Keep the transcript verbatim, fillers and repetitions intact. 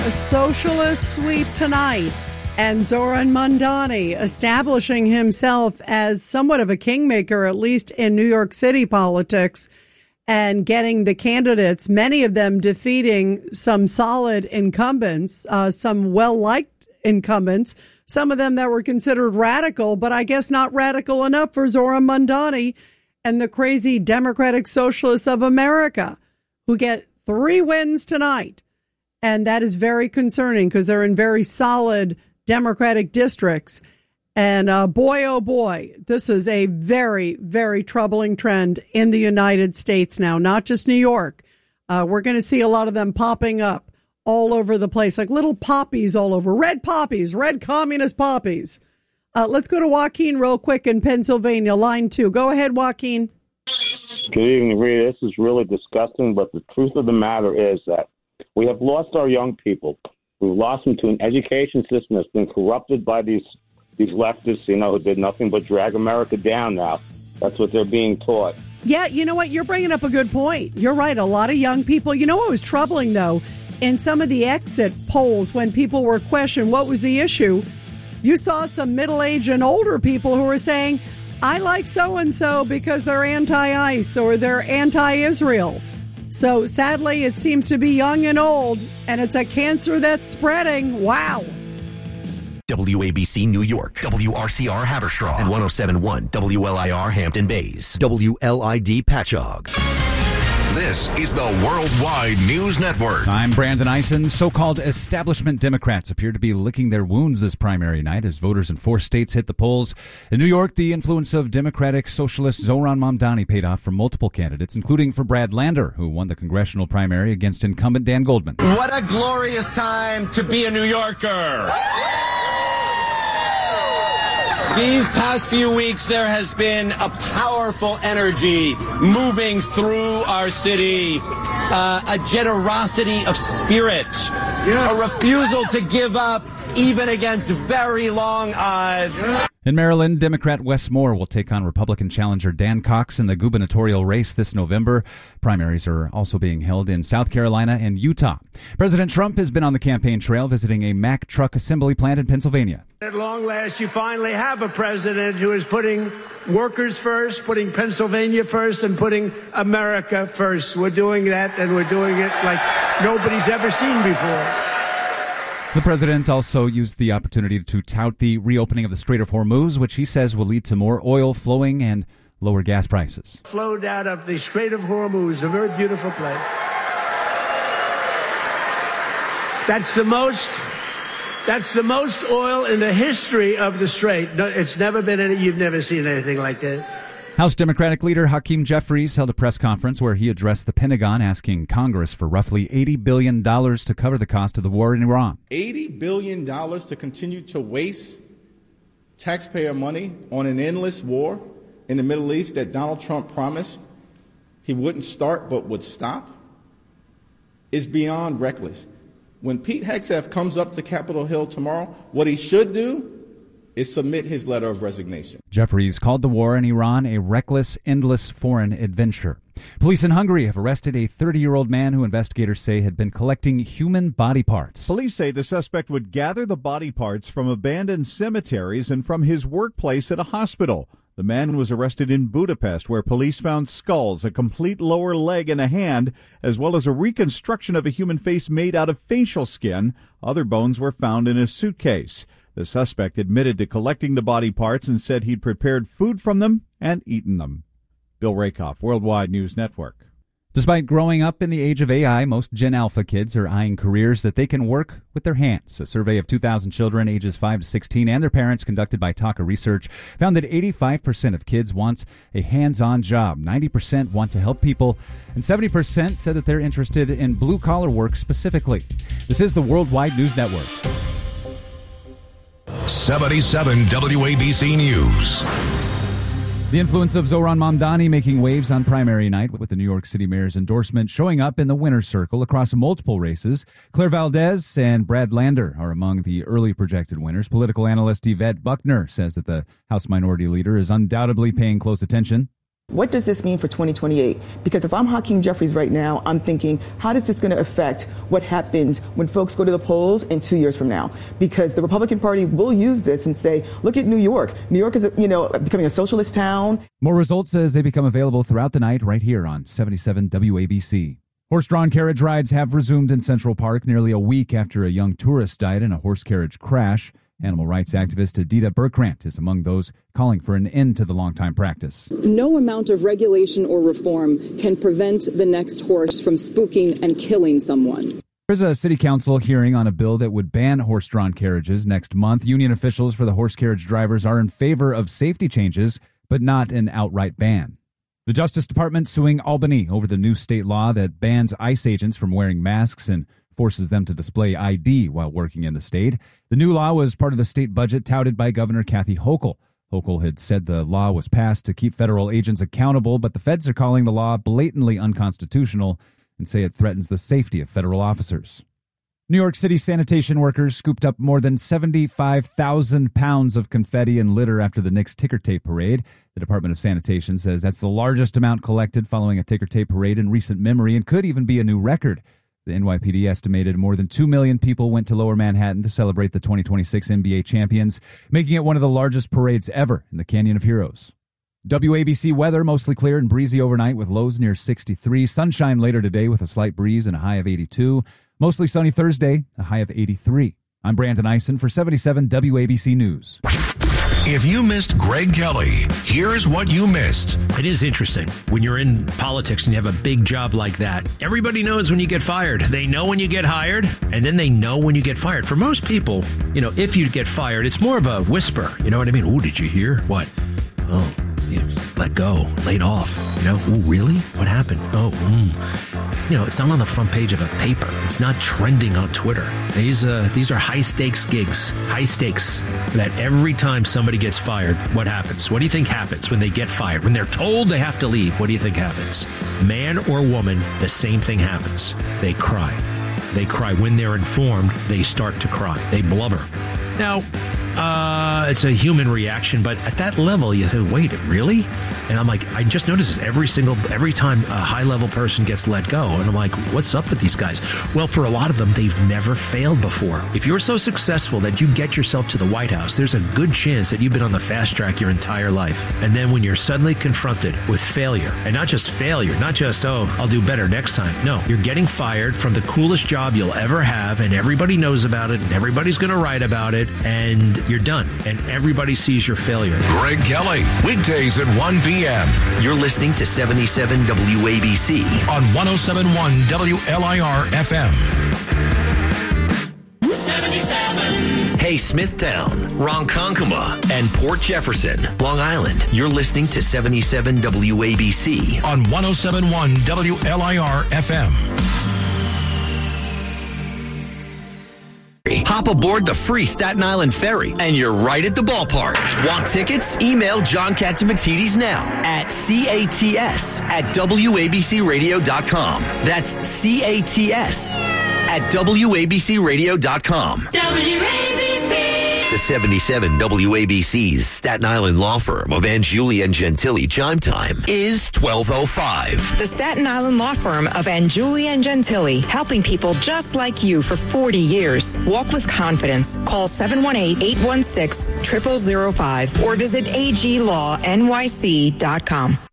A socialist sweep tonight, and Zoran Mamdani establishing himself as somewhat of a kingmaker, at least in New York City politics, and getting the candidates, many of them defeating some solid incumbents, uh, some well-liked incumbents, some of them that were considered radical, but I guess not radical enough for Zoran Mamdani and the crazy Democratic Socialists of America, who get three wins tonight. And that is very concerning because they're in very solid Democratic districts. And uh, boy, oh boy, this is a very, very troubling trend in the United States now, not just New York. Uh, we're going to see a lot of them popping up all over the place, like little poppies all over, red poppies, red communist poppies. Uh, let's go to Joaquin real quick in Pennsylvania, line two. Go ahead, Joaquin. Good evening, Rita. This is really disgusting, but the truth of the matter is that we have lost our young people. We've lost them to an education system that's been corrupted by these these leftists, you know, who did nothing but drag America down now. That's what they're being taught. Yeah, you know what? You're bringing up a good point. You're right. A lot of young people. You know what was troubling, though? In some of the exit polls, when people were questioned what was the issue, you saw some middle-aged and older people who were saying, I like so-and-so because they're anti-ICE or they're anti-Israel. So sadly, it seems to be young and old, and it's a cancer that's spreading. Wow. W A B C New York, W R C R Haverstraw, and one oh seven point one W L I R Hampton Bays, W L I D Patchogue. This is the Worldwide News Network. I'm Brandon Eisen. So-called establishment Democrats appear to be licking their wounds this primary night as voters in four states hit the polls. In New York, the influence of Democratic Socialist Zoran Mamdani paid off for multiple candidates, including for Brad Lander, who won the congressional primary against incumbent Dan Goldman. What a glorious time to be a New Yorker. These past few weeks, there has been a powerful energy moving through our city, uh, a generosity of spirit, yeah. a refusal to give up even against very long odds. In Maryland, Democrat Wes Moore will take on Republican challenger Dan Cox in the gubernatorial race this November. Primaries are also being held in South Carolina and Utah. President Trump has been on the campaign trail visiting a Mack truck assembly plant in Pennsylvania. At long last, you finally have a president who is putting workers first, putting Pennsylvania first, and putting America first. We're doing that, and we're doing it like nobody's ever seen before. The president also used the opportunity to tout the reopening of the Strait of Hormuz, which he says will lead to more oil flowing and lower gas prices. Flowed out of the Strait of Hormuz, a very beautiful place. That's the most, that's the most oil in the history of the Strait. No, it's never been any, you've never seen anything like this. House Democratic leader Hakeem Jeffries held a press conference where he addressed the Pentagon, asking Congress for roughly eighty billion dollars to cover the cost of the war in Iran. eighty billion dollars to continue to waste taxpayer money on an endless war in the Middle East that Donald Trump promised he wouldn't start but would stop is beyond reckless. When Pete Hegseth comes up to Capitol Hill tomorrow, what he should do is submit his letter of resignation. Jeffries called the war in Iran a reckless, endless foreign adventure. Police in Hungary have arrested a thirty-year-old man who investigators say had been collecting human body parts. Police say the suspect would gather the body parts from abandoned cemeteries and from his workplace at a hospital. The man was arrested in Budapest, where police found skulls, a complete lower leg and a hand, as well as a reconstruction of a human face made out of facial skin. Other bones were found in a suitcase. The suspect admitted to collecting the body parts and said he'd prepared food from them and eaten them. Bill Rakoff, Worldwide News Network. Despite growing up in the age of A I, most Gen Alpha kids are eyeing careers that they can work with their hands. A survey of two thousand children ages five to sixteen and their parents conducted by Taka Research found that eighty-five percent of kids want a hands-on job, ninety percent want to help people, and seventy percent said that they're interested in blue-collar work specifically. This is the Worldwide News Network. seventy-seven W A B C News. The influence of Zoran Mamdani making waves on primary night with the New York City mayor's endorsement showing up in the winner's circle across multiple races. Claire Valdez and Brad Lander are among the early projected winners. Political analyst Yvette Buckner says that the House Minority Leader is undoubtedly paying close attention. What does this mean for twenty twenty-eight? Because if I'm Hakeem Jeffries right now, I'm thinking, how is this going to affect what happens when folks go to the polls in two years from now? Because the Republican Party will use this and say, look at New York. New York is, you know, becoming a socialist town. More results as they become available throughout the night right here on seventy-seven W A B C. Horse-drawn carriage rides have resumed in Central Park nearly a week after a young tourist died in a horse carriage crash. Animal rights activist Adita Berkrant is among those calling for an end to the longtime practice. No amount of regulation or reform can prevent the next horse from spooking and killing someone. There's a city council hearing on a bill that would ban horse-drawn carriages next month. Union officials for the horse carriage drivers are in favor of safety changes, but not an outright ban. The Justice Department suing Albany over the new state law that bans ICE agents from wearing masks and forces them to display I D while working in the state. The new law was part of the state budget touted by Governor Kathy Hochul. Hochul had said the law was passed to keep federal agents accountable, but the feds are calling the law blatantly unconstitutional and say it threatens the safety of federal officers. New York City sanitation workers scooped up more than seventy-five thousand pounds of confetti and litter after the Knicks ticker tape parade. The Department of Sanitation says that's the largest amount collected following a ticker tape parade in recent memory and could even be a new record. The N Y P D estimated more than two million people went to Lower Manhattan to celebrate the twenty twenty-six N B A champions, making it one of the largest parades ever in the Canyon of Heroes. W A B C weather, mostly clear and breezy overnight with lows near sixty-three. Sunshine later today with a slight breeze and a high of eighty-two. Mostly sunny Thursday, a high of eighty-three. I'm Brandon Eisen for seventy-seven W A B C News. If you missed Greg Kelly, here's what you missed. It is interesting when you're in politics and you have a big job like that. Everybody knows when you get fired. They know when you get hired, and then they know when you get fired. For most people, you know, if you get fired, it's more of a whisper. You know what I mean? Oh, did you hear? What? Oh, you let go, laid off. You know, oh, really? What happened? Oh, mm. You know, it's not on the front page of a paper. It's not trending on Twitter. These uh, these are high stakes gigs, high stakes. That every time somebody gets fired, what happens? What do you think happens when they get fired? When they're told they have to leave, what do you think happens? Man or woman, the same thing happens. They cry. They cry. When they're informed, they start to cry. They blubber. Now, uh, it's a human reaction, but at that level, you think, wait, really? And I'm like, I just noticed this every single, every time a high-level person gets let go. And I'm like, what's up with these guys? Well, for a lot of them, they've never failed before. If you're so successful that you get yourself to the White House, there's a good chance that you've been on the fast track your entire life. And then when you're suddenly confronted with failure, and not just failure, not just, oh, I'll do better next time. No, you're getting fired from the coolest job you'll ever have, and everybody knows about it, and everybody's going to write about it, and you're done. And everybody sees your failure. Greg Kelly, weekdays at one p.m. You're listening to seventy-seven W A B C on one oh seven point one W L I R F M. seventy-seven. Hey, Smithtown, Ronkonkoma, and Port Jefferson, Long Island. You're listening to seventy-seven W A B C on one oh seven point one W L I R F M. Hop aboard the free Staten Island Ferry, and you're right at the ballpark. Want tickets? Email John Catsimatidis now at cats at W A B C radio dot com. That's cats at W A B C radio dot com. W A B C. The seventy-seven W A B C's Staten Island law firm of Anjuli and Gentili chime time is twelve oh five. The Staten Island law firm of Anjuli and Gentili, helping people just like you for forty years. Walk with confidence. Call seven one eight, eight one six, zero zero zero five or visit A G law N Y C dot com.